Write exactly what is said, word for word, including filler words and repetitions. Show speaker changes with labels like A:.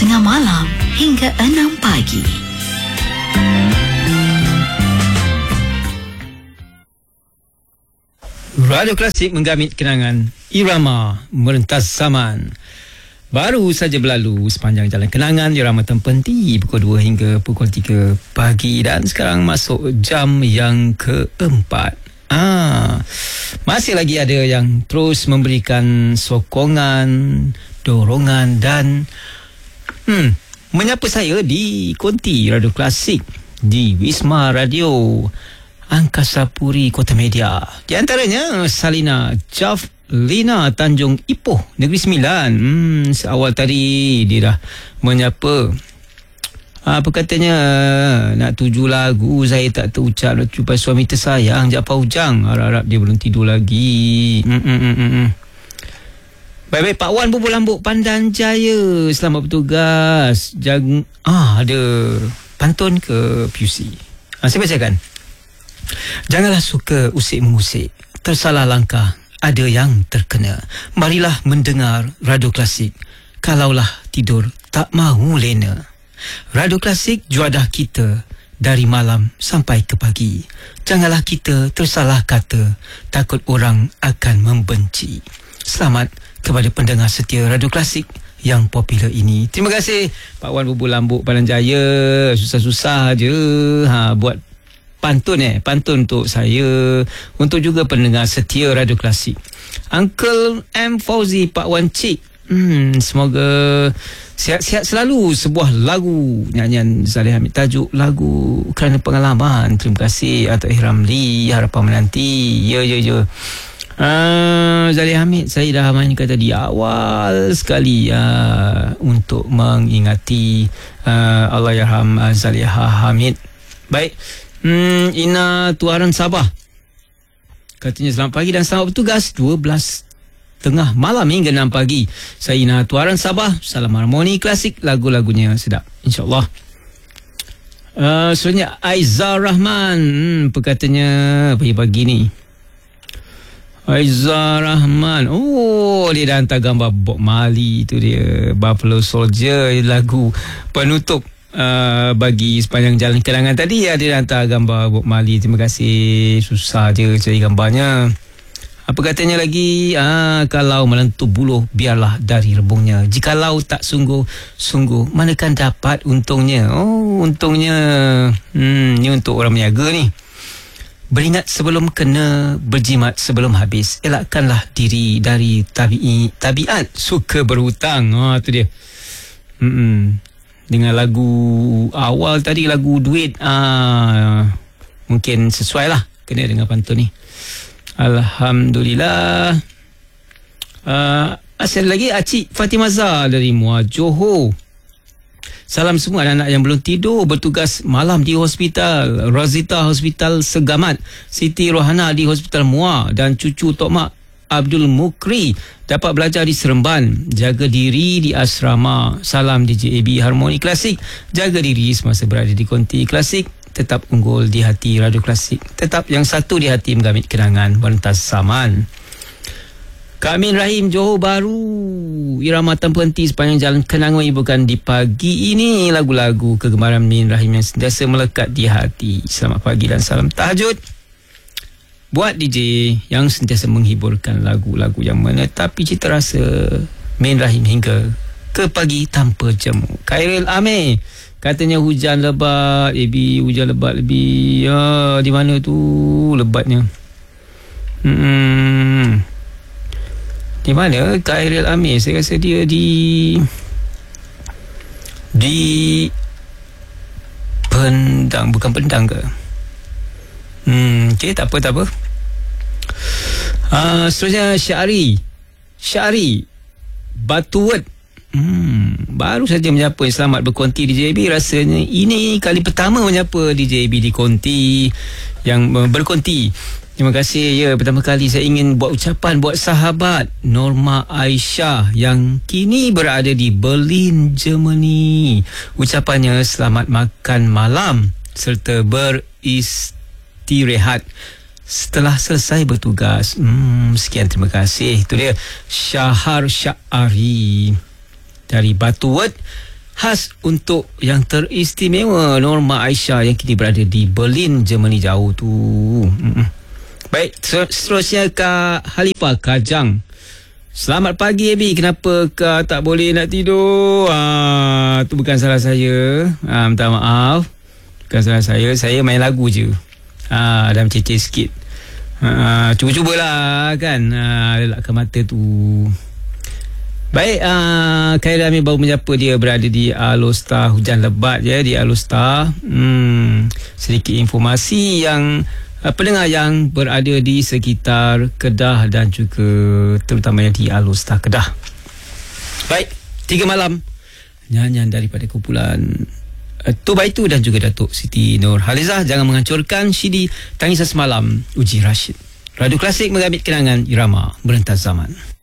A: tengah malam hingga enam pagi.
B: Radio Klasik menggamit kenangan irama merentas zaman. Baru saja berlalu sepanjang jalan kenangan irama Tempenti pukul dua hingga pukul tiga pagi dan sekarang masuk jam yang keempat. Ah, masih lagi ada yang terus memberikan sokongan, dorongan dan hmm, menyapa saya di konti Radio Klasik di Wisma Radio Angkasa Puri Kota Media. Di antaranya Salina Jaf Lina Tanjung Ipoh Negeri Sembilan. Hmm, seawal tadi dia dah menyapa. Apa katanya, nak tuju lagu saya tak terucap, nak cuba suami tersayang Jaafar Ujang. Harap-harap dia belum tidur lagi. Hmm, hmm, hmm, hmm. Baik-baik, Pak Wan Bubur Lambuk Pandan Jaya, selamat bertugas. Jang ah ada pantun ke P U C. Ah, saya bacakan. Janganlah suka usik-mengusik, tersalah langkah ada yang terkena. Marilah mendengar Radio Klasik, kalaulah tidur tak mahu lena. Radio Klasik juadah kita dari malam sampai ke pagi. Janganlah kita tersalah kata, takut orang akan membenci. Selamat kepada pendengar setia Radio Klasik yang popular ini. Terima kasih Pak Wan Bubur Lambuk Pandan Jaya. Susah-susah je ha, buat pantun eh pantun untuk saya, untuk juga pendengar setia Radio Klasik. Uncle M Fauzi, Pak Wan Cik, hmm, semoga sihat-sihat selalu. Sebuah lagu nyanyian Zalih Hamid, tajuk lagu Kerana Pengalaman. Terima kasih atas Ramli, harapan menanti. Ya ya ya Uh, Zalih Hamid saya dah mainkan tadi awal sekali uh, untuk mengingati uh, Allahyarham uh, Zalih Hamid. Baik, Hmm, Ina Tuaran Sabah katanya selamat pagi dan selamat bertugas. Dua belas tengah malam hingga enam pagi. Saya Ina Tuaran Sabah. Salam harmoni klasik, lagu-lagunya sedap, InsyaAllah. uh, Selanjutnya Aizar Rahman, hmm, perkatanya pagi-pagi ni. Aizar Rahman, oh, dia dah hantar gambar Bob Marley. Itu dia, Buffalo Soldier, lagu penutup Uh, bagi sepanjang jalan kenangan tadi. Ya, dia hantar gambar Bob Marley. Terima kasih. Susah je cari gambarnya. Apa katanya lagi? Ah, kalau melentuh buluh, biarlah dari rebungnya. Jikalau tak sungguh-sungguh, manakan dapat untungnya. Oh, untungnya. Hmm, ni untuk orang berniaga ni. Beringat sebelum kena, berjimat sebelum habis. Elakkanlah diri dari tabi'i, tabiat suka berhutang. Ah, tu dia. Hmm. Dengan lagu awal tadi, lagu duit, ah, mungkin sesuai lah kena dengan pantun ni. Alhamdulillah. ah, Asal lagi Acik Fatimah Zah dari Muar Johor. Salam semua anak-anak yang belum tidur, bertugas malam di hospital Razita Hospital Segamat, Siti Rohana di Hospital Muar, dan cucu Tok Mak Abdul Mukri dapat belajar di Seremban. Jaga diri di asrama. Salam D J A B Harmoni Klasik. Jaga diri semasa berada di konti Klasik. Tetap unggul di hati Radio Klasik. Tetap yang satu di hati menggamit kenangan merentas zaman. Kak Amin Rahim, Johor Bahru. Irama Tempenti sepanjang jalan kenangan menghiburkan di pagi ini. Lagu-lagu kegemaran Amin Rahim yang sentiasa melekat di hati. Selamat pagi dan salam tahajud buat D J yang sentiasa menghiburkan lagu-lagu yang menetapi cita rasa Amin Rahim hingga ke pagi tanpa jemu. Khairil Amir katanya hujan lebat. A B, hujan lebat lebih. Ya, di mana tu lebatnya? Hmm. Di mana Khairil Amir? Saya rasa dia di di Pendang, bukan Pendang ke? Hmm, okey, tak apa, tak apa. Uh, seterusnya Syari Syari Batuwet, hmm, baru saja menyapa selamat berkonti D J B. Rasanya ini kali pertama menyapa D J B di konti yang uh, berkonti. Terima kasih. Ya, pertama kali saya ingin buat ucapan buat sahabat Norma Aisyah yang kini berada di Berlin, Germany. Ucapannya selamat makan malam serta beristirahat setelah selesai bertugas. Hmm, sekian, terima kasih. Itu dia Syahar Syari dari Batuwet. khas untuk yang teristimewa Norma Aisyah yang kini berada di Berlin, Germany jauh tu. Mm-mm. Baik, seterusnya Kak Halifah Kajang. Selamat pagi Abi, kenapa Kak tak boleh nak tidur? Ah, tu bukan salah saya. Ah, minta maaf. Bukan salah saya, saya main lagu je. Ah, dan ceceh sikit. Ah, cuba-cubalah kan. Ah, lelakkan mata tu. Baik, uh, Khairil Amin baru menyapa dia berada di Alostar, hujan lebat ya di Alostar. Hmm, sedikit informasi yang uh, pendengar yang berada di sekitar Kedah dan juga terutamanya di Alostar Kedah. Baik, tiga malam nyanyian daripada kumpulan uh, Tu by Tu dan juga Datuk Siti Nurhalizah. Jangan menghancurkan C D Tangisan Semalam Uji Rashid. Radio Klasik mengambil kenangan irama merentas zaman.